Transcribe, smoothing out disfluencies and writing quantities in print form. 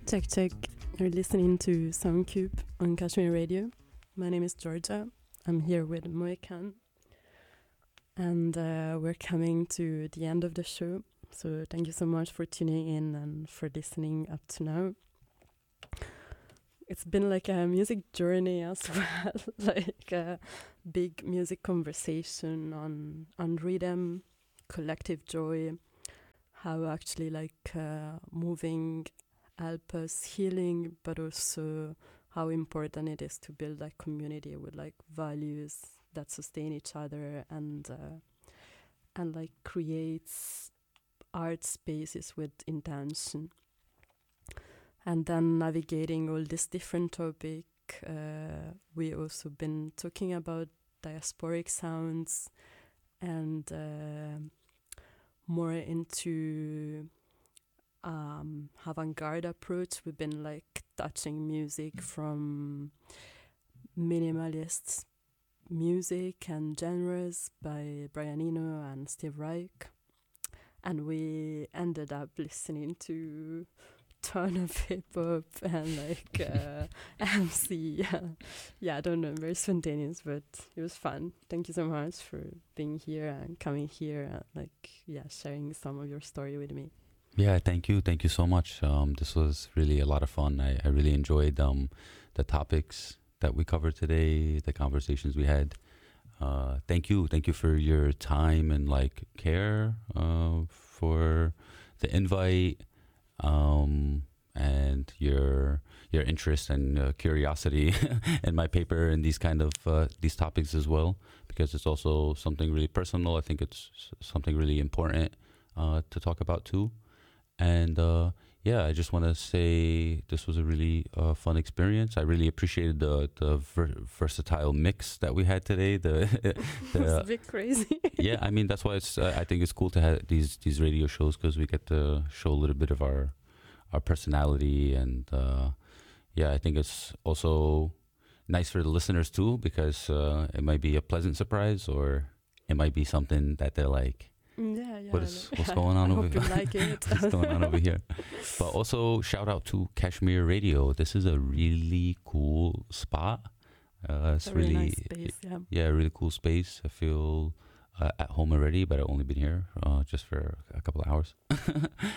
Check, check. You're listening to Soundcube on Kashmir Radio. My name is Georgia. I'm here with Moekan. And we're coming to the end of the show. So thank you so much for tuning in and for listening up to now. It's been like a music journey as well, like a big music conversation on rhythm, collective joy, how actually like moving help us healing, but also how important it is to build a community with like values that sustain each other and like creates art spaces with intention. And then navigating all this different topic, we also been talking about diasporic sounds and more into avant-garde approach. We've been like touching music from minimalist music and genres by Brian Eno and Steve Reich, and we ended up listening to ton of hip-hop and like MC. Yeah, I don't know, very spontaneous, but it was fun. Thank you so much for being here and coming here and like sharing some of your story with me. Yeah, thank you so much. This was really a lot of fun. I really enjoyed the topics that we covered today, the conversations we had. Thank you for your time and like care for the invite, and your interest and curiosity in my paper and these kind of these topics as well, because it's also something really personal. I think it's something really important to talk about too. And I just want to say this was a really fun experience. I really appreciated the versatile mix that we had today. It was a bit crazy. Yeah, I mean that's why it's. I think it's cool to have these radio shows, because we get to show a little bit of our personality, and I think it's also nice for the listeners too, because it might be a pleasant surprise, or it might be something that they're like, what's going on over here? Like it. What's going on over here? But also shout out to Kashmir Radio. This is a really cool spot. It's a really nice space, really cool space. I feel at home already, but I've only been here just for a couple of hours.